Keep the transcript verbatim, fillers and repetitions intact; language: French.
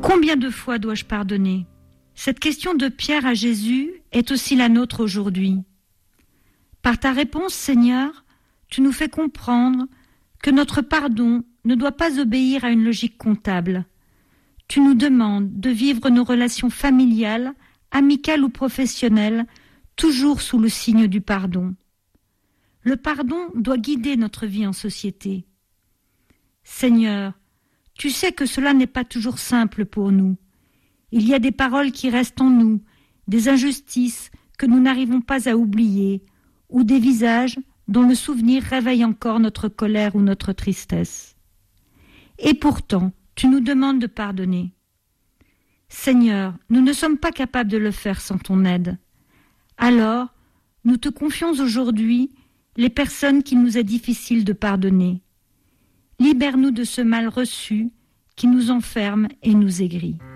Combien de fois dois-je pardonner ? Cette question de Pierre à Jésus est aussi la nôtre aujourd'hui. Par ta réponse, Seigneur, tu nous fais comprendre que notre pardon ne doit pas obéir à une logique comptable. Tu nous demandes de vivre nos relations familiales, amicales ou professionnelles, toujours sous le signe du pardon. Le pardon doit guider notre vie en société. Seigneur, tu sais que cela n'est pas toujours simple pour nous. Il y a des paroles qui restent en nous, des injustices que nous n'arrivons pas à oublier, ou des visages dont le souvenir réveille encore notre colère ou notre tristesse. Et pourtant, tu nous demandes de pardonner. Seigneur, nous ne sommes pas capables de le faire sans ton aide. Alors, nous te confions aujourd'hui les personnes qu'il nous est difficile de pardonner. Libère-nous de ce mal reçu qui nous enferme et nous aigrit.